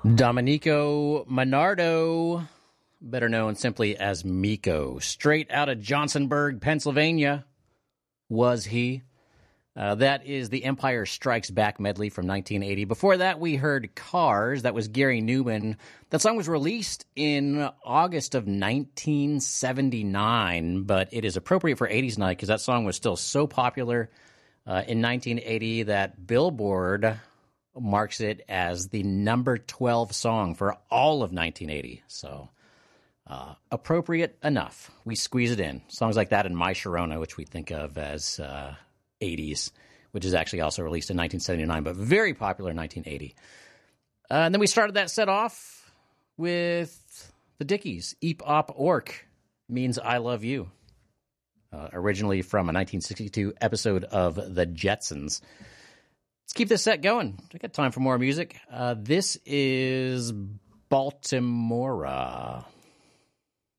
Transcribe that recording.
Domenico Monardo, better known simply as Miko, straight out of Johnsonburg, Pennsylvania, was he. That is the Empire Strikes Back medley from 1980. Before that, we heard Cars. That was Gary Newman. That song was released in August of 1979, but it is appropriate for 80s night because that song was still so popular in 1980 that Billboard marks it as the number 12 song for all of 1980. So appropriate enough. We squeeze it in. Songs like that and My Sharona, which we think of as 80s, which is actually also released in 1979, but very popular in 1980. And then we started that set off with the Dickies. Eep Op Ork means I love you. Originally from a 1962 episode of The Jetsons. Let's keep this set going. I got time for more music. This is Baltimora.